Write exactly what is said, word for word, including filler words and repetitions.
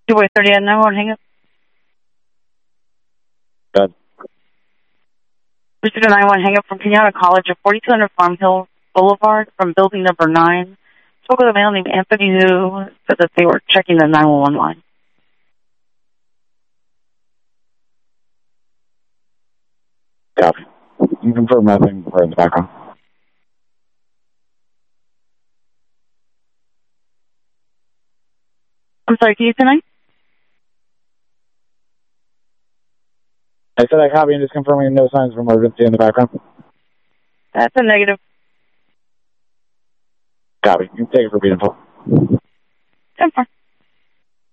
two way thirty and nine one, hang up. Good. Mister nine one, hang up from Kenyatta College at forty-two hundred Farm Hill Boulevard from building number nine. Spoke with a male named Anthony who said that they were checking the nine one one line. Copy. You can confirm nothing for in the background. I'm sorry, can you say nine? I said I copy and just confirming no signs of emergency in the background. That's a negative. Copy. You can take it for being full. ten four.